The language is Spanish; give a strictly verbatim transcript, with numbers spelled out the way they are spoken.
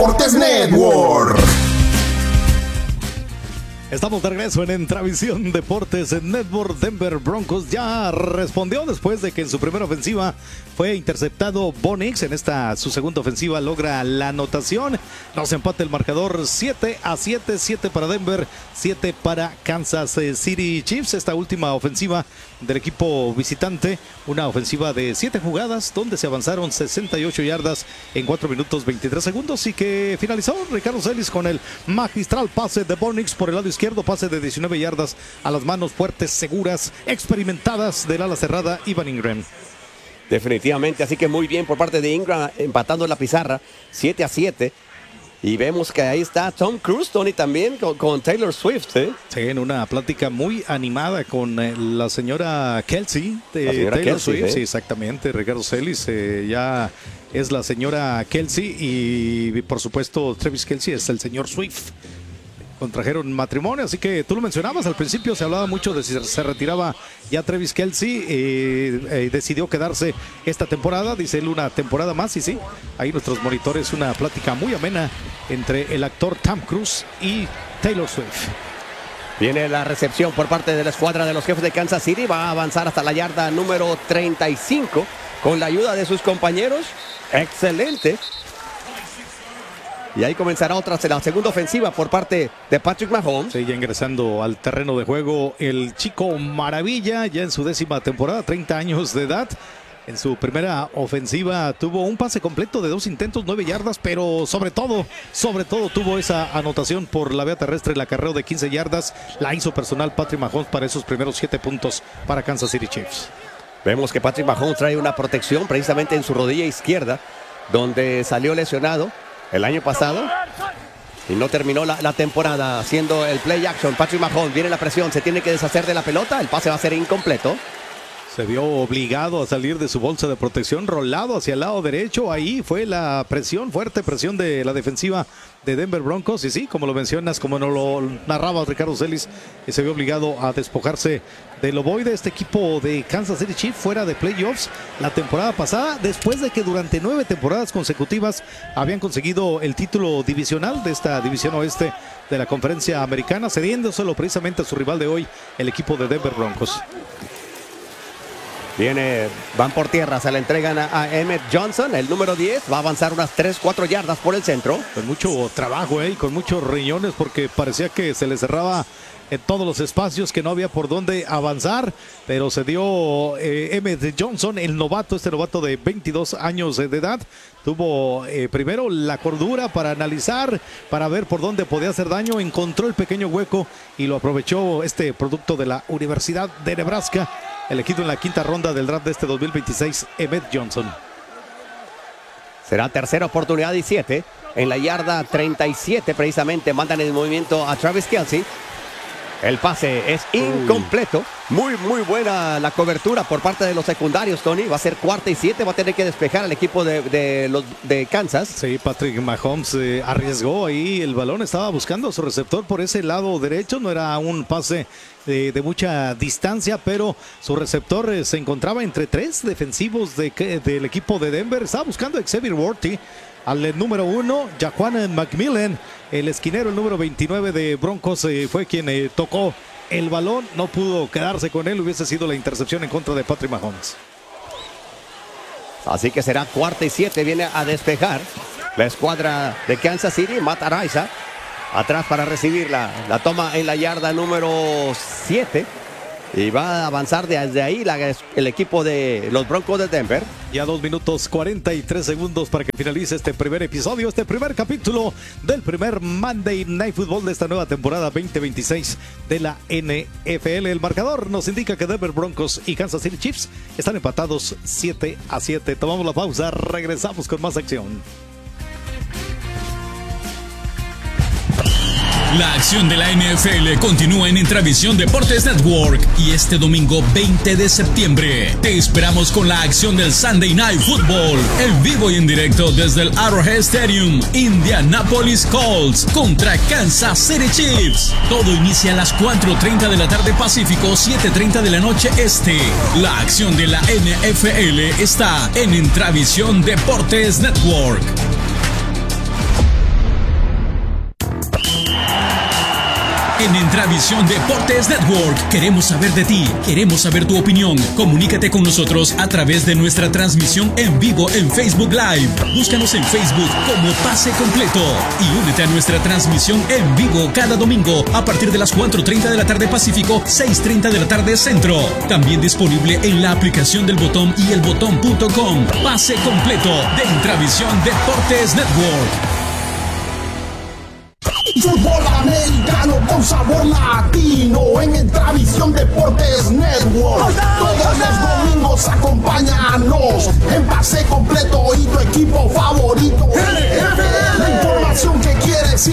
Deportes Network. Estamos de regreso en Entravisión Deportes en Network. Denver Broncos ya respondió después de que en su primera ofensiva fue interceptado Bo Nix. En esta su segunda ofensiva logra la anotación. Nos empata el marcador siete a siete, siete para Denver, siete para Kansas City Chiefs. Esta última ofensiva del equipo visitante, una ofensiva de siete jugadas donde se avanzaron sesenta y ocho yardas en cuatro minutos veintitrés segundos y que finalizó Ricardo Celis con el magistral pase de Bo Nix por el lado izquierdo, pase de diecinueve yardas a las manos fuertes, seguras, experimentadas del ala cerrada Evan Ingram. Definitivamente, así que muy bien por parte de Ingram, empatando la pizarra siete a siete. Y vemos que ahí está Tom Cruise, Tony, también con, con Taylor Swift. ¿eh? Sí, en una plática muy animada con eh, la señora Kelsey de la señora Taylor Kelsey, Swift. ¿eh? Sí, exactamente. Ricardo Celis eh, ya es la señora Kelsey y por supuesto Travis Kelsey es el señor Swift. Contrajeron matrimonio, así que tú lo mencionabas al principio, se hablaba mucho de si se retiraba ya Travis Kelsey, eh, eh, decidió quedarse esta temporada, dice él una temporada más y sí, ahí nuestros monitores, una plática muy amena entre el actor Tom Cruise y Taylor Swift. Viene la recepción por parte de la escuadra de los Jefes de Kansas City, va a avanzar hasta la yarda número treinta y cinco con la ayuda de sus compañeros, excelente. Y ahí comenzará otra, la segunda ofensiva por parte de Patrick Mahomes. Sí, ya ingresando al terreno de juego el chico maravilla, ya en su décima temporada, treinta años de edad. En su primera ofensiva tuvo un pase completo de dos intentos, nueve yardas, pero sobre todo, sobre todo tuvo esa anotación por la vía terrestre, el acarreo de quince yardas. La hizo personal Patrick Mahomes para esos primeros siete puntos para Kansas City Chiefs. Vemos que Patrick Mahomes trae una protección precisamente en su rodilla izquierda, donde salió lesionado el año pasado y no terminó la, la temporada haciendo el play action. Patrick Mahomes, viene la presión, se tiene que deshacer de la pelota, el pase va a ser incompleto. Se vio obligado a salir de su bolsa de protección, rolado hacia el lado derecho. Ahí fue la presión, fuerte presión de la defensiva de Denver Broncos. Y sí, como lo mencionas, como nos lo narraba Ricardo Celis, se vio obligado a despojarse del ovoide. Este equipo de Kansas City Chiefs fuera de playoffs la temporada pasada, después de que durante nueve temporadas consecutivas habían conseguido el título divisional de esta división oeste de la conferencia americana, cediéndoselo precisamente a su rival de hoy, el equipo de Denver Broncos. Viene, van por tierra, se la entregan a, a Emmett Johnson, el número diez, va a avanzar unas tres, cuatro yardas por el centro. Con mucho trabajo, eh, y con muchos riñones, porque parecía que se le cerraba en todos los espacios, que no había por dónde avanzar, pero se dio eh, Emmett Johnson, el novato, este novato de veintidós años de edad, tuvo eh, primero la cordura para analizar, para ver por dónde podía hacer daño, encontró el pequeño hueco y lo aprovechó este producto de la Universidad de Nebraska, elegido en la quinta ronda del draft de este dos mil veintiséis, Emmett Johnson. Será tercera oportunidad y siete, en la yarda treinta y siete precisamente, mandan el movimiento a Travis Kelsey. El pase es incompleto. Muy, muy buena la cobertura por parte de los secundarios, Tony. Va a ser cuarta y siete. Va a tener que despejar al equipo de, de, los, de Kansas. Sí, Patrick Mahomes eh, arriesgó ahí el balón. Estaba buscando a su receptor por ese lado derecho. No era un pase de, de mucha distancia, pero su receptor eh, se encontraba entre tres defensivos de, del equipo de Denver. Estaba buscando a Xavier Worthy, al número uno, Jaquan McMillan, el esquinero, el número veintinueve de Broncos, eh, fue quien eh, tocó el balón, no pudo quedarse con él, hubiese sido la intercepción en contra de Patrick Mahomes. Así que será cuarta y siete, viene a despejar la escuadra de Kansas City, Matt Araiza, atrás para recibir la, la toma en la yarda número siete. Y va a avanzar desde ahí la, el equipo de los Broncos de Denver. Ya dos minutos cuarenta y tres segundos para que finalice este primer episodio, este primer capítulo del primer Monday Night Football de esta nueva temporada veinte veintiséis de la N F L. El marcador nos indica que Denver Broncos y Kansas City Chiefs están empatados siete a siete. Tomamos la pausa, regresamos con más acción. La acción de la N F L continúa en Entravisión Deportes Network y este domingo veinte de septiembre te esperamos con la acción del Sunday Night Football, en vivo y en directo desde el Arrowhead Stadium. Indianapolis Colts contra Kansas City Chiefs. Todo inicia a las cuatro treinta de la tarde Pacífico, siete treinta de la noche Este. La acción de la N F L está en Entravisión Deportes Network. en Entravisión Deportes Network. Queremos saber de ti, queremos saber tu opinión. Comunícate con nosotros a través de nuestra transmisión en vivo en Facebook Live. Búscanos en Facebook como Pase Completo y únete a nuestra transmisión en vivo cada domingo a partir de las cuatro treinta de la tarde Pacífico, seis treinta de la tarde Centro. También disponible en la aplicación del Botón y el botón punto com. Pase Completo de Entravisión Deportes Network. Fútbol americano con sabor latino en Entravisión Deportes Network. Todos los domingos acompáñanos en Pase Completo y tu equipo favorito. La información que quieres y